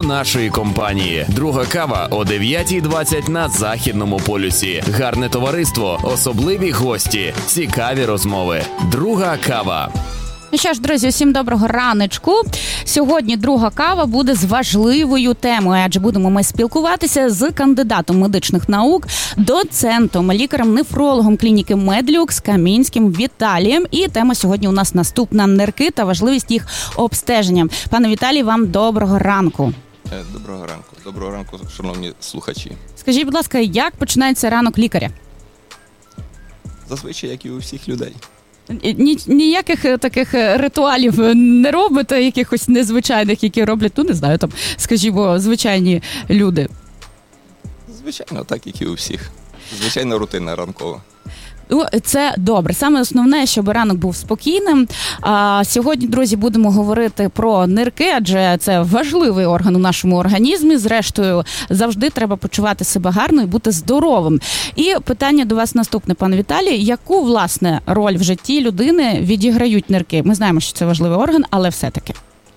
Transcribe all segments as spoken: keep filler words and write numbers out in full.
нашої компанії. Друга кава о дев'ятій двадцять на Західному полюсі. Гарне товариство, особливі гості, цікаві розмови. Друга кава. Ну що ж, друзі, усім доброго раночку. Сьогодні друга кава буде з важливою темою, адже будемо ми спілкуватися з кандидатом медичних наук, доцентом, лікарем-нефрологом клініки Медлюкс Камінським Віталієм. І тема сьогодні у нас наступна – нирки та важливість їх обстеження. Пане Віталій, вам доброго ранку. Доброго ранку. Доброго ранку, шановні слухачі. Скажіть, будь ласка, як починається ранок лікаря? Зазвичай, як і у всіх людей. Ні, ніяких таких ритуалів не робите, якихось незвичайних, які роблять, ну, не знаю, там, скажімо, звичайні люди? Звичайно, так, як і у всіх. Звичайно, рутина ранкова. Ну, це добре. Саме основне, щоб ранок був спокійним. А сьогодні, друзі, будемо говорити про нирки, адже це важливий орган у нашому організмі. Зрештою, завжди треба почувати себе гарно і бути здоровим. І питання до вас наступне, пане Віталій. Яку, власне, роль в житті людини відіграють нирки? Ми знаємо, що це важливий орган, але все-таки.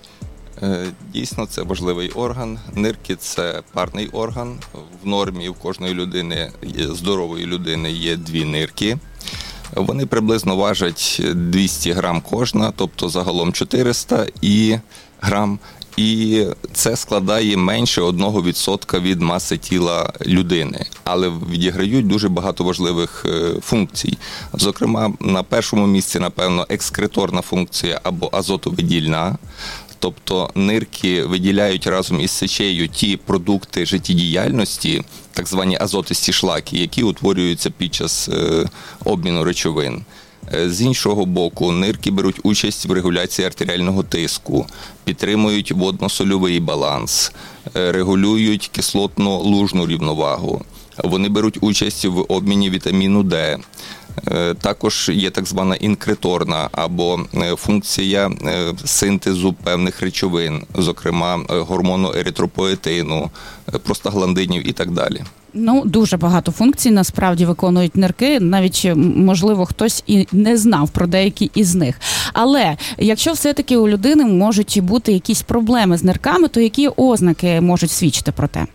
Дійсно, це важливий орган. Нирки – це парний орган. В нормі в кожної людини, здорової людини, є дві нирки. Вони приблизно важать двісті грам кожна, тобто загалом чотириста і грам. І це складає менше одного відсотка від маси тіла людини. Але відіграють дуже багато важливих функцій. Зокрема, на першому місці, напевно, екскреторна функція або азотовидільна. Тобто нирки виділяють разом із сечею ті продукти життєдіяльності, так звані азотисті шлаки, які утворюються під час е, обміну речовин. З іншого боку, нирки беруть участь в регуляції артеріального тиску, підтримують водно-сольовий баланс, регулюють кислотно-лужну рівновагу. Вони беруть участь в обміні вітаміну Д. Також є так звана інкреторна або функція синтезу певних речовин, зокрема гормону еритропоетину, простагландинів і так далі. Ну, дуже багато функцій насправді виконують нирки, навіть, можливо, хтось і не знав про деякі із них. Але якщо все-таки у людини можуть бути якісь проблеми з нирками, то які ознаки можуть свідчити про те?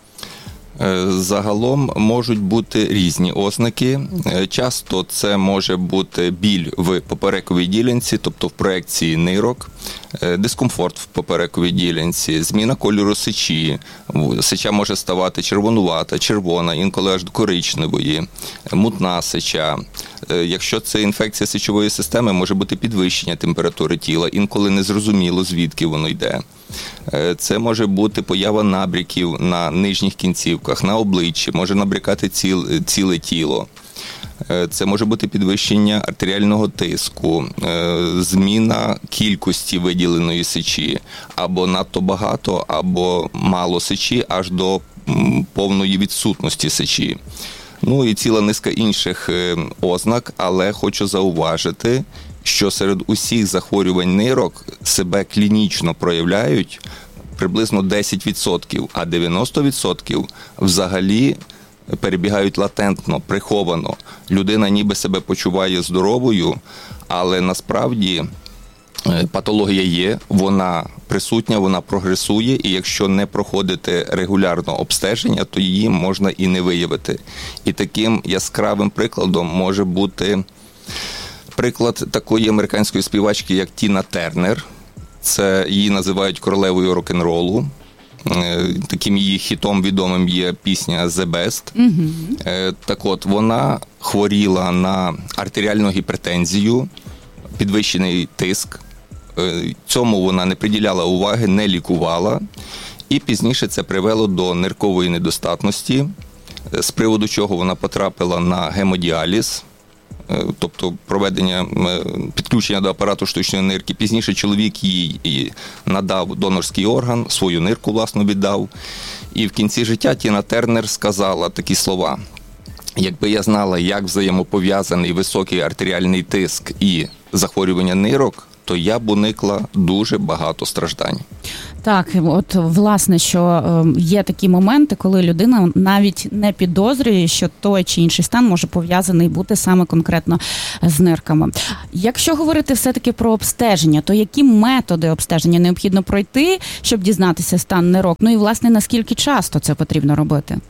Загалом можуть бути різні ознаки. Часто це може бути біль в поперековій ділянці, тобто в проекції нирок, дискомфорт в поперековій ділянці, зміна кольору сечі. Сеча може ставати червонувата, червона, інколи аж до коричневої, мутна сеча. Якщо це інфекція сечової системи, може бути підвищення температури тіла, інколи незрозуміло, звідки воно йде. Це може бути поява набряків на нижніх кінцівках, на обличчі, може набрякати ціл, ціле тіло. Це може бути підвищення артеріального тиску, зміна кількості виділеної сечі, або надто багато, або мало сечі, аж до повної відсутності сечі. Ну і ціла низка інших ознак, але хочу зауважити, що серед усіх захворювань нирок себе клінічно проявляють приблизно десять відсотків, а дев'яносто відсотків взагалі перебігають латентно, приховано. Людина ніби себе почуває здоровою, але насправді патологія є, вона присутня, вона прогресує, і якщо не проходити регулярно обстеження, то її можна і не виявити. І таким яскравим прикладом може бути приклад такої американської співачки, як Тіна Тернер. Це її називають королевою рок-н-ролу. Таким її хітом відомим є пісня «The Best». Mm-hmm. Так от, вона хворіла на артеріальну гіпертензію, підвищений тиск. Цьому вона не приділяла уваги, не лікувала. І пізніше це привело до ниркової недостатності, з приводу чого вона потрапила на гемодіаліз, тобто проведення, підключення до апарату штучної нирки. Пізніше чоловік їй надав донорський орган, свою нирку, власне, віддав. І в кінці життя Тіна Тернер сказала такі слова: «Якби я знала, як взаємопов'язаний високий артеріальний тиск і захворювання нирок, то я б уникла дуже багато страждань». Так, от власне, що є такі моменти, коли людина навіть не підозрює, що той чи інший стан може пов'язаний бути саме конкретно з нирками. Якщо говорити все-таки про обстеження, то які методи обстеження необхідно пройти, щоб дізнатися стан нирок? Ну і, власне, наскільки часто це потрібно робити?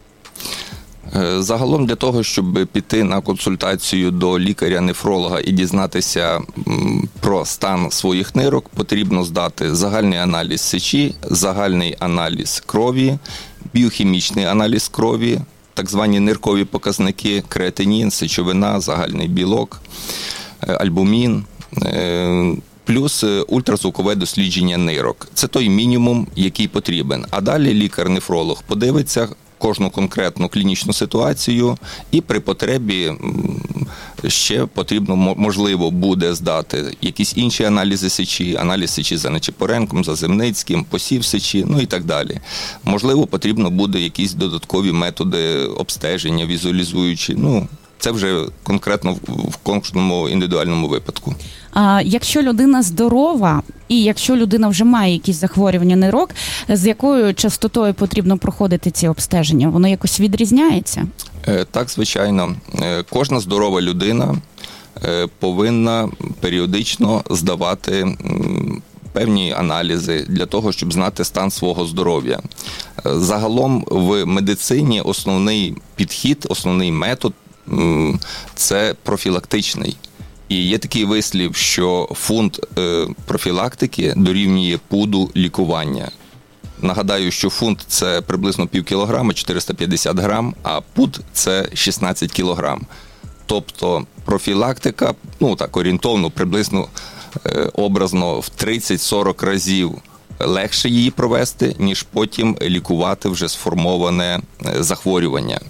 Загалом для того, щоб піти на консультацію до лікаря-нефролога і дізнатися про стан своїх нирок, потрібно здати загальний аналіз сечі, загальний аналіз крові, біохімічний аналіз крові, так звані ниркові показники, креатинін, сечовина, загальний білок, альбумін, плюс ультразвукове дослідження нирок. Це той мінімум, який потрібен. А далі лікар-нефролог подивиться кожну конкретну клінічну ситуацію і при потребі ще потрібно, можливо, буде здати якісь інші аналізи сечі, аналіз сечі за Нечипоренком, за Земницьким, посів сечі, ну і так далі. Можливо, потрібно буде якісь додаткові методи обстеження, візуалізуючі, ну, це вже конкретно в кожному індивідуальному випадку. А якщо людина здорова, і якщо людина вже має якісь захворювання нирок, з якою частотою потрібно проходити ці обстеження? Воно якось відрізняється? Так, звичайно. Кожна здорова людина повинна періодично здавати певні аналізи для того, щоб знати стан свого здоров'я. Загалом в медицині основний підхід, основний метод – це профілактичний. І є такий вислів, що фунт профілактики дорівнює пуду лікування. Нагадаю, що фунт – це приблизно пів кілограма, чотириста п'ятдесят грам, а пуд – це шістнадцять кілограм. Тобто профілактика, ну так орієнтовно, приблизно образно в тридцять-сорок разів легше її провести, ніж потім лікувати вже сформоване захворювання.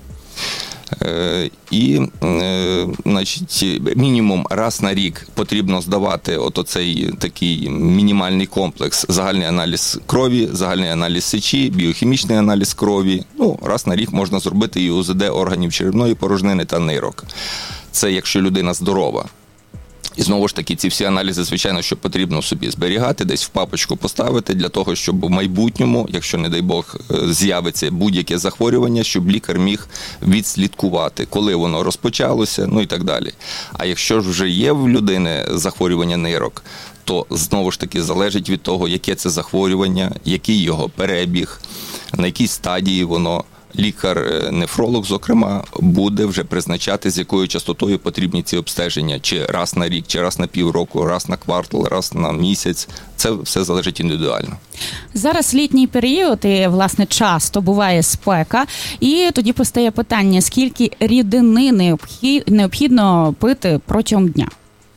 І, значить, мінімум раз на рік потрібно здавати от оцей такий мінімальний комплекс: загальний аналіз крові, загальний аналіз сечі, біохімічний аналіз крові. Ну, раз на рік можна зробити і УЗД органів черевної порожнини та нирок. Це якщо людина здорова. І знову ж таки, ці всі аналізи, звичайно, що потрібно собі зберігати, десь в папочку поставити, для того, щоб в майбутньому, якщо, не дай Бог, з'явиться будь-яке захворювання, щоб лікар міг відслідкувати, коли воно розпочалося, ну і так далі. А якщо ж вже є в людини захворювання нирок, то знову ж таки залежить від того, яке це захворювання, який його перебіг, на якій стадії воно. Лікар-нефролог, зокрема, буде вже призначати, з якою частотою потрібні ці обстеження. Чи раз на рік, чи раз на півроку, раз на квартал, раз на місяць. Це все залежить індивідуально. Зараз літній період і, власне, часто буває спека. І тоді постає питання, скільки рідини необхідно пити протягом дня?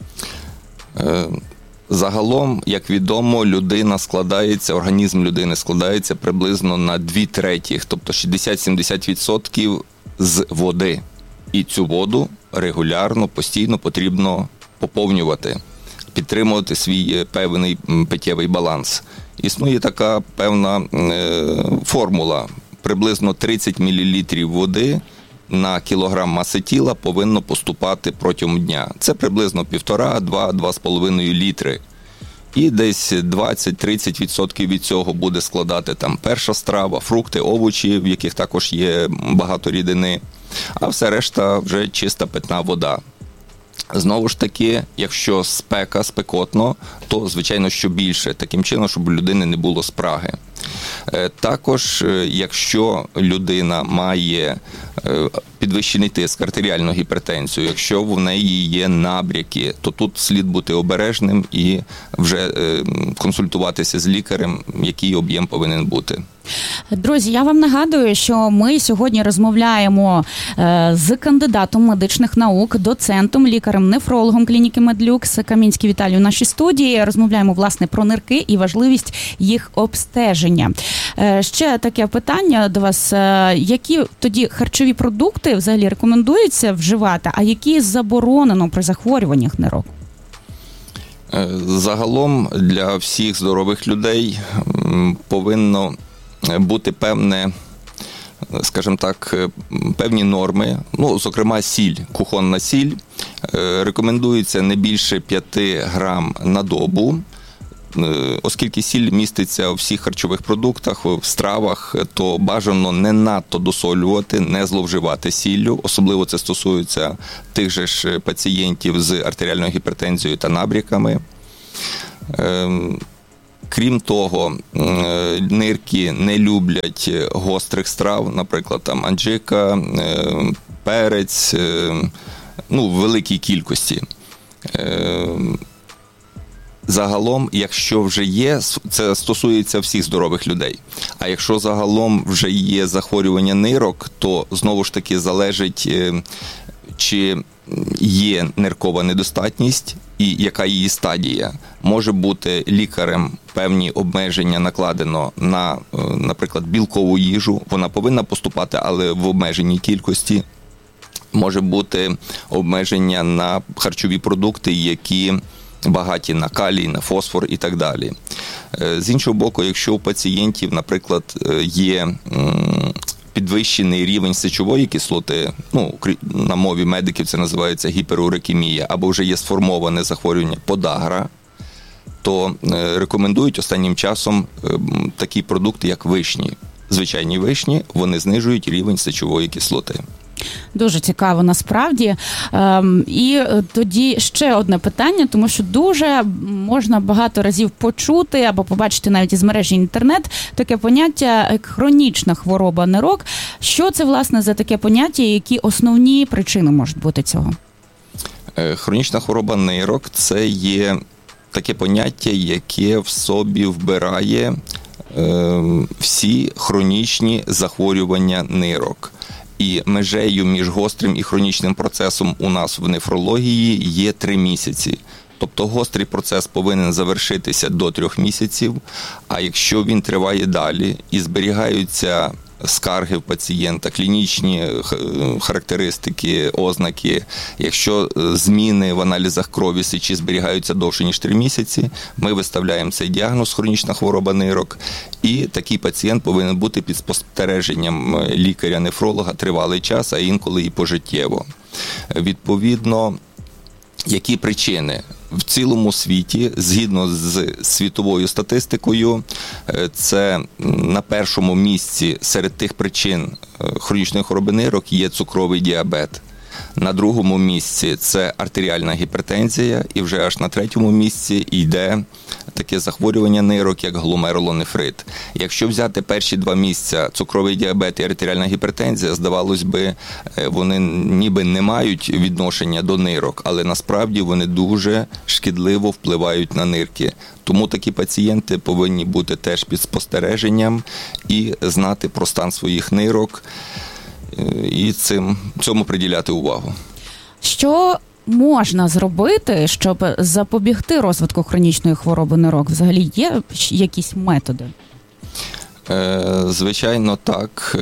Е- Загалом, як відомо, людина складається, організм людини складається приблизно на дві третіх, тобто шістдесят-сімдесят відсотків з води. І цю воду регулярно, постійно потрібно поповнювати, підтримувати свій певний питєвий баланс. Існує така певна е, формула. Приблизно тридцять мілілітрів води на кілограм маси тіла повинно поступати протягом дня. Це приблизно півтора, два, два з половиною літри. І десь двадцять-тридцять відсотків від цього буде складати там перша страва, фрукти, овочі, в яких також є багато рідини, а все решта вже чиста питна вода. Знову ж таки, якщо спека, спекотно, то, звичайно, що більше, таким чином, щоб у людини не було спраги. Також, якщо людина має підвищений тиск, артеріальну гіпертензію, якщо в неї є набряки, то тут слід бути обережним і вже консультуватися з лікарем, який об'єм повинен бути. Друзі, я вам нагадую, що ми сьогодні розмовляємо з кандидатом медичних наук, доцентом, лікарем-нефрологом клініки Медлюкс Камінський Віталій у нашій студії. Розмовляємо, власне, про нирки і важливість їх обстеження. Ще таке питання до вас. Які тоді харчові продукти взагалі рекомендується вживати, а які заборонено при захворюваннях нирок? Загалом для всіх здорових людей повинно бути певне, скажімо так, певні норми, ну, зокрема, сіль, кухонна сіль, рекомендується не більше п'ять грам на добу. оскільки сіль міститься у всіх харчових продуктах, в стравах, то бажано не надто досолювати, не зловживати сіллю. Особливо це стосується тих же ж пацієнтів з артеріальною гіпертензією та набряками. Крім того, нирки не люблять гострих страв, наприклад, там аджика, перець, ну, в великій кількості. Загалом, якщо вже є, це стосується всіх здорових людей. А якщо загалом вже є захворювання нирок, то знову ж таки залежить, чи є ниркова недостатність і яка її стадія. Може бути лікарем певні обмеження накладено на, наприклад, білкову їжу. Вона повинна поступати, але в обмеженій кількості. Може бути обмеження на харчові продукти, які багаті на калій, на фосфор і так далі. З іншого боку, якщо у пацієнтів, наприклад, є підвищений рівень сечової кислоти, ну, на мові медиків це називається гіперурикемія, або вже є сформоване захворювання подагра, то рекомендують останнім часом такі продукти, як вишні. Звичайні вишні, вони знижують рівень сечової кислоти. Дуже цікаво, насправді. Ем, і тоді ще одне питання, тому що дуже можна багато разів почути або побачити навіть із мережі інтернет таке поняття як хронічна хвороба нирок. Що це, власне, за таке поняття, які основні причини можуть бути цього? Хронічна хвороба нирок – це є таке поняття, яке в собі вбирає е, всі хронічні захворювання нирок. І межею між гострим і хронічним процесом у нас в нефрології є три місяці. Тобто гострий процес повинен завершитися до трьох місяців, а якщо він триває далі і зберігаються скарги в пацієнта, клінічні характеристики, ознаки, якщо зміни в аналізах крові сечі зберігаються довше, ніж три місяці, ми виставляємо цей діагноз хронічна хвороба нирок, і такий пацієнт повинен бути під спостереженням лікаря-нефролога тривалий час, а інколи і пожиттєво. Відповідно, які причини? В цілому світі, згідно з світовою статистикою, це на першому місці серед тих причин хронічної хвороби нирок є цукровий діабет. На другому місці це артеріальна гіпертензія, і вже аж на третьому місці йде таке захворювання нирок, як гломерулонефрит. Якщо взяти перші два місця, цукровий діабет і артеріальна гіпертензія, здавалось би, вони ніби не мають відношення до нирок, але насправді вони дуже шкідливо впливають на нирки. Тому такі пацієнти повинні бути теж під спостереженням і знати про стан своїх нирок, і цим, цьому приділяти увагу. Що можна зробити, щоб запобігти розвитку хронічної хвороби нирок? Взагалі є якісь методи? Звичайно, так.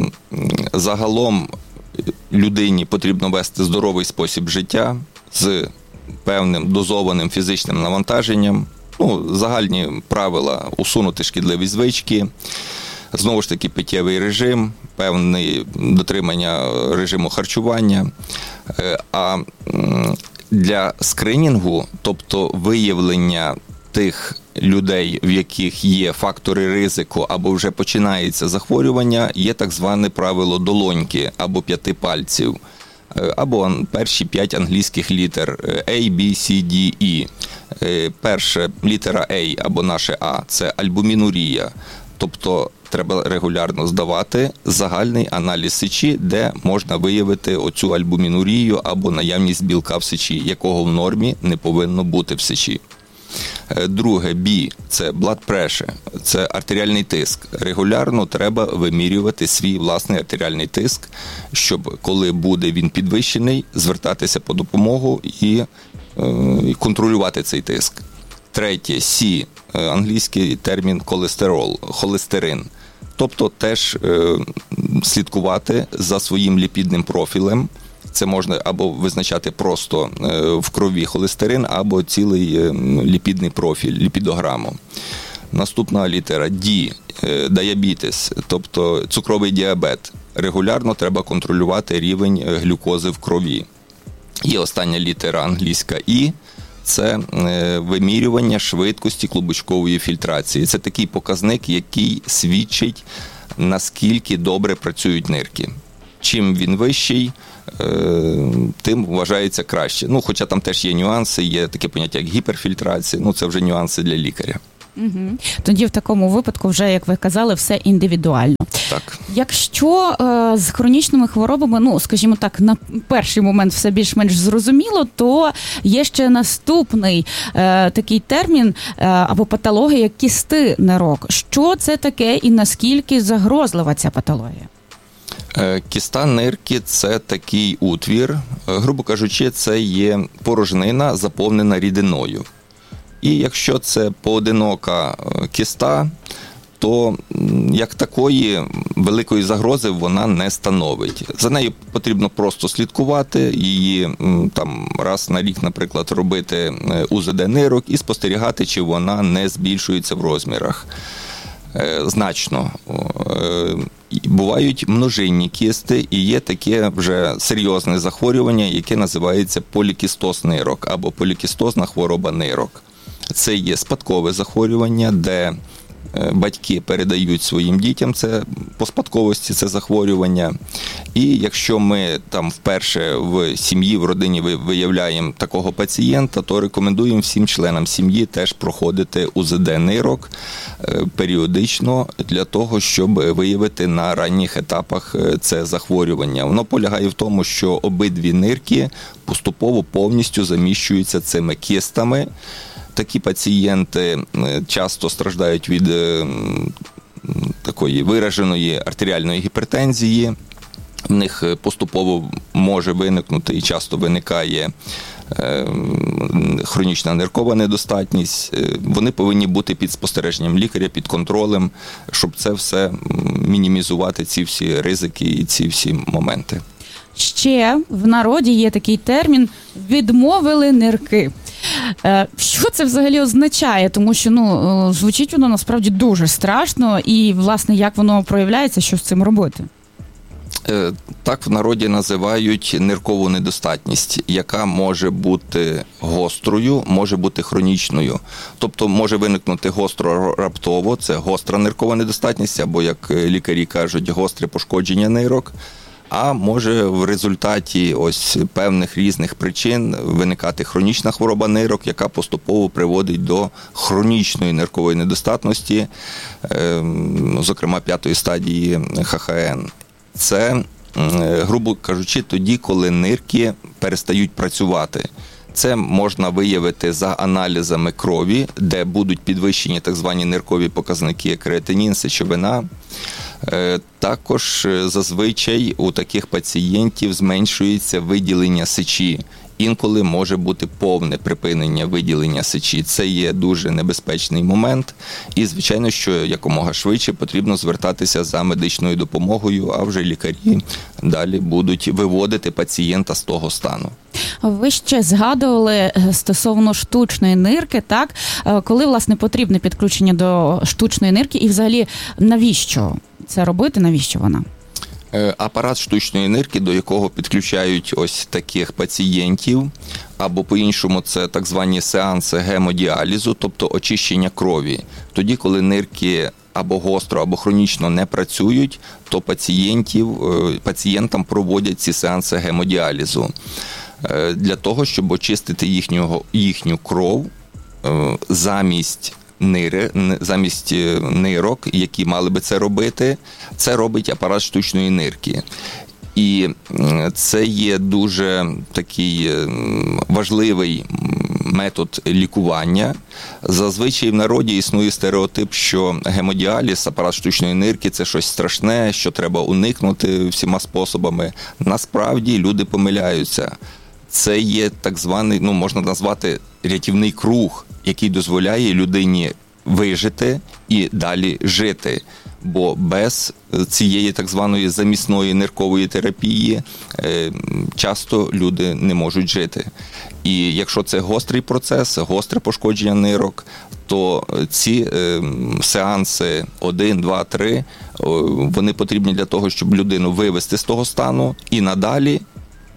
Загалом людині потрібно вести здоровий спосіб життя з певним дозованим фізичним навантаженням. Ну, загальні правила – усунути шкідливі звички, знову ж таки питєвий режим, певне дотримання режиму харчування. А для скринінгу, тобто виявлення тих людей, в яких є фактори ризику або вже починається захворювання, є так зване правило долоньки або п'яти пальців, або перші п'ять англійських літер A, B, C, D, E. Перша літера A або наше А – це альбумінурія, тобто треба регулярно здавати загальний аналіз сечі, де можна виявити оцю альбумінурію або наявність білка в сечі, якого в нормі не повинно бути в сечі. Друге, B – це blood pressure, це артеріальний тиск. Регулярно треба вимірювати свій власний артеріальний тиск, щоб, коли буде він підвищений, звертатися по допомогу і, і контролювати цей тиск. Третє, C – англійський термін холестерол, холестерин. Тобто теж е, слідкувати за своїм ліпідним профілем. Це можна або визначати просто е, в крові холестерин, або цілий е, ліпідний профіль, ліпідограму. Наступна літера D е, – діабетес, тобто цукровий діабет. Регулярно треба контролювати рівень глюкози в крові. І остання літера англійська І – це вимірювання швидкості клубочкової фільтрації. Це такий показник, який свідчить, наскільки добре працюють нирки. Чим він вищий, тим вважається краще. Ну, хоча там теж є нюанси, є таке поняття, як гіперфільтрація, ну, це вже нюанси для лікаря. Угу. Тоді в такому випадку вже, як ви казали, все індивідуально. Так. Якщо е, з хронічними хворобами, ну, скажімо так, на перший момент все більш-менш зрозуміло, то є ще наступний е, такий термін е, або патологія, як кісти нирок. Що це таке і наскільки загрозлива ця патологія? Кіста нирки – це такий утвір, грубо кажучи, це є порожнина, заповнена рідиною. І якщо це поодинока кіста, то як такої великої загрози вона не становить. За нею потрібно просто слідкувати, її там раз на рік, наприклад, робити у зет де нирок і спостерігати, чи вона не збільшується в розмірах. Значно. Бувають множинні кісти, і є таке вже серйозне захворювання, яке називається полікістоз нирок або полікістозна хвороба нирок. Це є спадкове захворювання, де батьки передають своїм дітям це по спадковості це захворювання. І якщо ми там вперше в сім'ї, в родині виявляємо такого пацієнта, то рекомендуємо всім членам сім'ї теж проходити у зет де нирок періодично для того, щоб виявити на ранніх етапах це захворювання. Воно полягає в тому, що обидві нирки поступово повністю заміщуються цими кістами. Такі пацієнти часто страждають від такої вираженої артеріальної гіпертензії. В них поступово може виникнути і часто виникає хронічна ниркова недостатність. Вони повинні бути під спостереженням лікаря, під контролем, щоб це все мінімізувати, ці всі ризики і ці всі моменти. Ще в народі є такий термін «відмовили нирки». Що це взагалі означає? Тому що, ну, звучить воно насправді дуже страшно, і, власне, як воно проявляється, що з цим робити? Так в народі називають ниркову недостатність, яка може бути гострою, може бути хронічною. Тобто може виникнути гостро раптово, це гостра ниркова недостатність, або, як лікарі кажуть, гостре пошкодження нирок. А може в результаті ось певних різних причин виникати хронічна хвороба нирок, яка поступово приводить до хронічної ниркової недостатності, зокрема п'ятої стадії ха ха ен. Це, грубо кажучи, тоді, коли нирки перестають працювати. Це можна виявити за аналізами крові, де будуть підвищені так звані ниркові показники креатинін, сечовина. Також зазвичай у таких пацієнтів зменшується виділення сечі. Інколи може бути повне припинення виділення сечі. Це є дуже небезпечний момент. І, звичайно, що якомога швидше потрібно звертатися за медичною допомогою, а вже лікарі далі будуть виводити пацієнта з того стану. Ви ще згадували стосовно штучної нирки, так? Коли, власне, потрібне підключення до штучної нирки і взагалі навіщо це робити, навіщо вона? Апарат штучної нирки, до якого підключають ось таких пацієнтів, або по-іншому це так звані сеанси гемодіалізу, тобто очищення крові. Тоді, коли нирки або гостро, або хронічно не працюють, то пацієнтів, пацієнтам проводять ці сеанси гемодіалізу для того, щоб очистити їхню, їхню кров замість Нири, замість нирок, які мали би це робити, це робить апарат штучної нирки. І це є дуже такий важливий метод лікування. Зазвичай в народі існує стереотип, що гемодіаліз, апарат штучної нирки – це щось страшне, що треба уникнути всіма способами. Насправді люди помиляються. Це є так званий, ну можна назвати, рятівний круг, який дозволяє людині вижити і далі жити. Бо без цієї так званої замісної ниркової терапії часто люди не можуть жити. І якщо це гострий процес, гостре пошкодження нирок, то ці сеанси один, два, три, вони потрібні для того, щоб людину вивести з того стану і надалі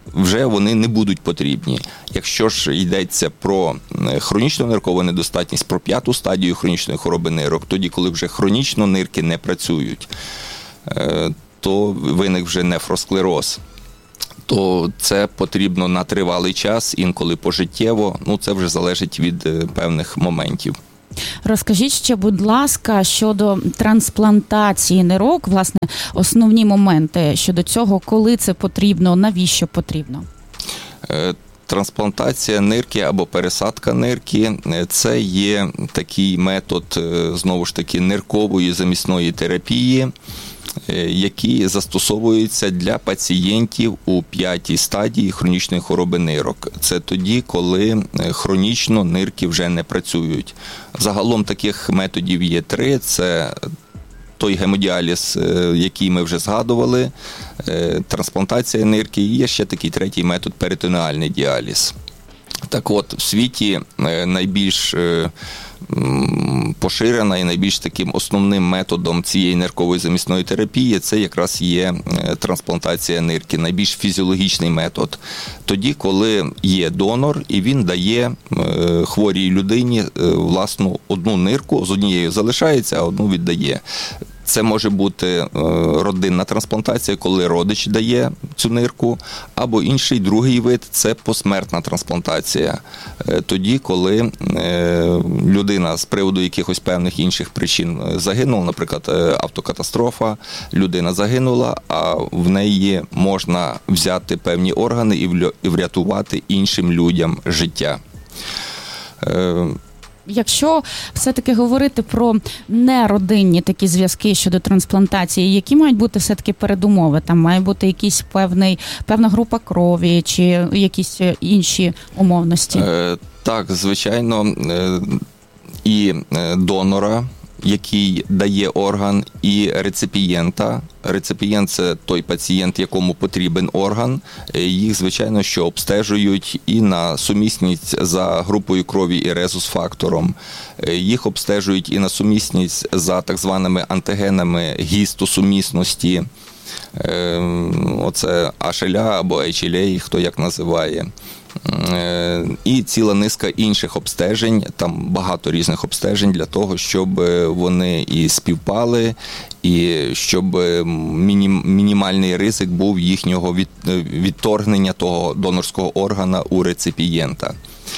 вже вони не будуть потрібні. Якщо ж йдеться про хронічну ниркову недостатність, про п'яту стадію хронічної хвороби нирок, тоді, коли вже хронічно нирки не працюють, то виник вже нефросклероз, то це потрібно на тривалий час, інколи пожиттєво, ну це вже залежить від певних моментів. Розкажіть ще, будь ласка, щодо трансплантації нирок, власне, основні моменти щодо цього, коли це потрібно, навіщо потрібно? Трансплантація нирки або пересадка нирки – це є такий метод, знову ж таки, ниркової замісної терапії, які застосовуються для пацієнтів у п'ятій стадії хронічної хвороби нирок. Це тоді, коли хронічно нирки вже не працюють. Загалом таких методів є три. Це той гемодіаліз, який ми вже згадували, трансплантація нирки, і є ще такий третій метод – перитонеальний діаліз. Так от, в світі найбільш поширена і найбільш таким основним методом цієї ниркової замісної терапії це якраз є трансплантація нирки, найбільш фізіологічний метод. Тоді, коли є донор і він дає хворій людині власну одну нирку, з однією залишається, а одну віддає. Це може бути родинна трансплантація, коли родич дає цю нирку, або інший другий вид – це посмертна трансплантація. Тоді, коли людина з приводу якихось певних інших причин загинула, наприклад, автокатастрофа, людина загинула, а в неї можна взяти певні органи і врятувати іншим людям життя. Якщо все-таки говорити про неродинні такі зв'язки щодо трансплантації, які мають бути все-таки передумови? Там має бути якийсь певний, певна група крові чи якісь інші умовності? Е, так, звичайно, е, і донора, який дає орган, і реципієнта. Реципієнт – це той пацієнт, якому потрібен орган. Їх, звичайно, що обстежують і на сумісність за групою крові і резус-фактором. Їх обстежують і на сумісність за так званими антигенами гістосумісності. Оце ейч ел ей або ейч ел ей, хто як називає. І ціла низка інших обстежень, там багато різних обстежень для того, щоб вони і співпали, і щоб мінімальний ризик був їхнього відторгнення того донорського органа у реципієнта.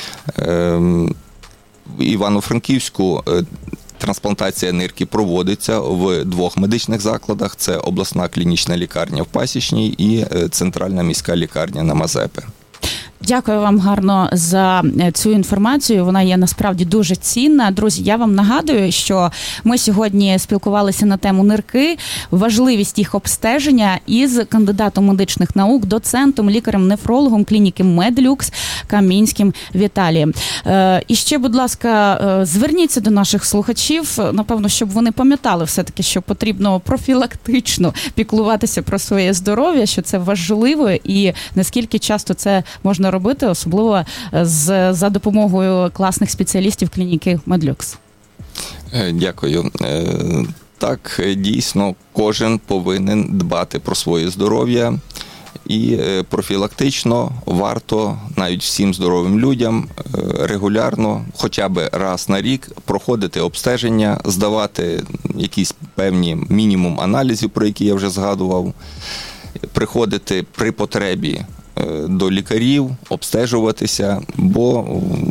В Івано-Франківську трансплантація нирки проводиться в двох медичних закладах. Це обласна клінічна лікарня в Пасічній і центральна міська лікарня на Мазепи. Дякую вам гарно за цю інформацію. Вона є насправді дуже цінна. Друзі, я вам нагадую, що ми сьогодні спілкувалися на тему нирки, важливість їх обстеження із кандидатом медичних наук, доцентом, лікарем-нефрологом клініки Медлюкс Камінським Віталієм. І ще, будь ласка, зверніться до наших слухачів, напевно, щоб вони пам'ятали все-таки, що потрібно профілактично піклуватися про своє здоров'я, що це важливо і наскільки часто це можна робити, особливо з, за допомогою класних спеціалістів клініки Медлюкс. Дякую. Так, дійсно, кожен повинен дбати про своє здоров'я і профілактично варто навіть всім здоровим людям регулярно, хоча б раз на рік, проходити обстеження, здавати якісь певні мінімум аналізів, про які я вже згадував, приходити при потребі до лікарів, обстежуватися, бо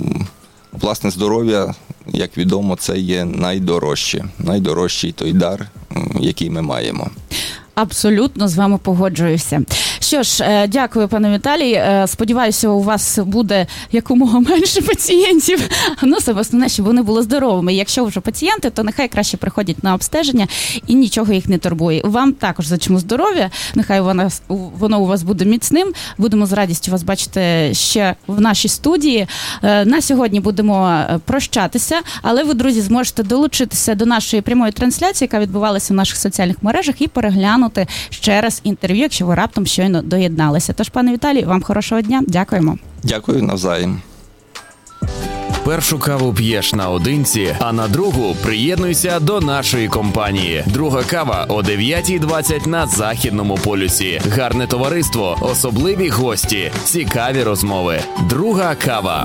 власне здоров'я, як відомо, це є найдорожче, найдорожчий той дар, який ми маємо. Абсолютно з вами погоджуюся. Що ж, дякую, пане Віталій. Сподіваюся, у вас буде якомога менше пацієнтів. Ну, саме основне, щоб вони були здоровими. Якщо вже пацієнти, то нехай краще приходять на обстеження і нічого їх не турбує. Вам також зичимо здоров'я. Нехай воно, воно у вас буде міцним. Будемо з радістю вас бачити ще в нашій студії. На сьогодні будемо прощатися, але ви, друзі, зможете долучитися до нашої прямої трансляції, яка відбувалася в наших соціальних мережах, і переглянути ще раз інтерв'ю, якщо ви раптом щойно доєдналися. Тож, пане Віталій, вам хорошого дня. Дякуємо. Дякую, навзаєм. Першу каву п'єш наодинці, а на другу приєднуйся до нашої компанії. Друга кава о дев'ята двадцять на Західному полюсі. Гарне товариство, особливі гості, цікаві розмови. Друга кава.